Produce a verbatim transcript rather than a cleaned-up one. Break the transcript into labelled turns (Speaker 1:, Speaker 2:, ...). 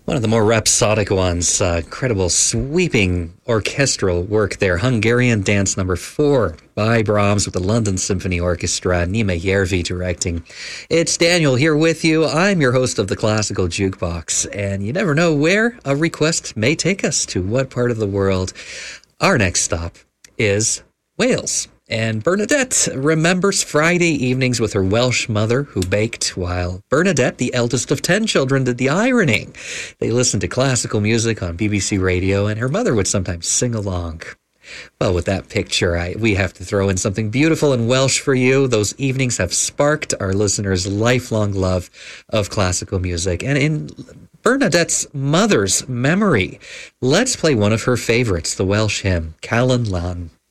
Speaker 1: One of the more rhapsodic ones, uh, incredible sweeping orchestral work there. Hungarian Dance Number Four by Brahms with the London Symphony Orchestra, Nima Järvi directing. It's Daniel here with you. I'm your host of the Classical Jukebox, and you never know where a request may take us, to what part of the world. Our next stop is Wales. And Bernadette remembers Friday evenings with her Welsh mother who baked, while Bernadette, the eldest of ten children, did the ironing. They listened to classical music on B B C Radio, and her mother would sometimes sing along. Well, with that picture, I, we have to throw in something beautiful in Welsh for you. Those evenings have sparked our listeners' lifelong love of classical music. And in Bernadette's mother's memory, let's play one of her favorites, the Welsh hymn, Callan Lan.